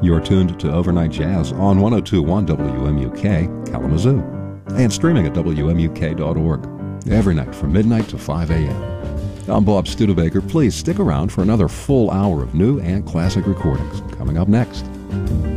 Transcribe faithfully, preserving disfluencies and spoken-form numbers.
You're tuned to Overnight Jazz on one oh two point one W M U K, Kalamazoo, and streaming at W M U K dot org every night from midnight to five a.m. I'm Bob Studebaker. Please stick around for another full hour of new and classic recordings coming up next.